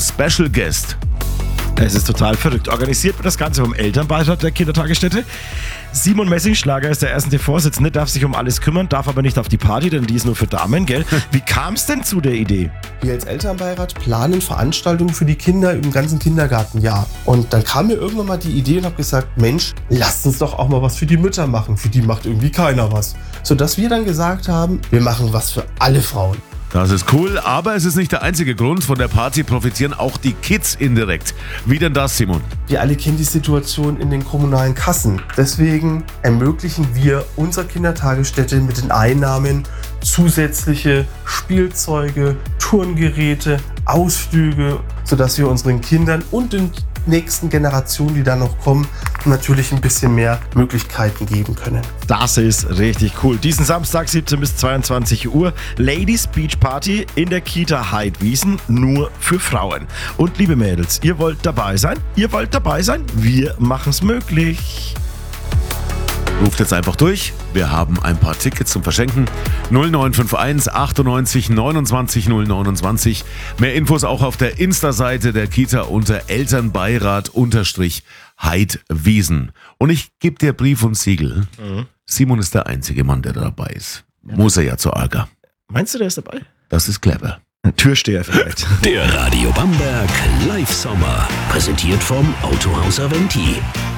Special Guest. Es ist total verrückt. Organisiert wird das Ganze vom Elternbeirat der Kindertagesstätte. Simon Messingschlager ist der erste Vorsitzende, darf sich um alles kümmern, darf aber nicht auf die Party, denn die ist nur für Damen, gell? Wie kam es denn zu der Idee? Wir als Elternbeirat planen Veranstaltungen für die Kinder im ganzen Kindergartenjahr. Und dann kam mir irgendwann mal die Idee und habe gesagt, Mensch, lasst uns doch auch mal was für die Mütter machen. Für die macht irgendwie keiner was. Sodass wir dann gesagt haben, wir machen was für alle Frauen. Das ist cool, aber es ist nicht der einzige Grund. Von der Party profitieren auch die Kids indirekt. Wie denn das, Simon? Wir alle kennen die Situation in den kommunalen Kassen. Deswegen ermöglichen wir unserer Kindertagesstätte mit den Einnahmen zusätzliche Spielzeuge, Turngeräte, Ausflüge, sodass wir unseren Kindern und den nächsten Generationen, die da noch kommen, natürlich ein bisschen mehr Möglichkeiten geben können. Das ist richtig cool. Diesen Samstag 17 bis 22 Uhr Ladies Beach Party in der Kita Heidwiesen, nur für Frauen. Und liebe Mädels, ihr wollt dabei sein? Ihr wollt dabei sein? Wir machen es möglich. Ruft jetzt einfach durch. Wir haben ein paar Tickets zum Verschenken. 0951 98 29 029. Mehr Infos auch auf der Insta-Seite der Kita unter Elternbeirat_Heidwiesen. Und ich gebe dir Brief und Siegel. Simon ist der einzige Mann, der dabei ist. Muss er ja zu Arger. Meinst du, der ist dabei? Das ist clever. Türsteher vielleicht. Der Radio Bamberg Live Sommer. Präsentiert vom Autohaus Aventi.